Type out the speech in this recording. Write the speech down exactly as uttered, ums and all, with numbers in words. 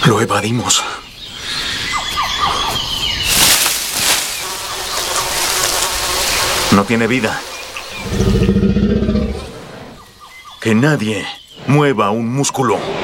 Lo evadimos. No tiene vida. Que nadie mueva un músculo.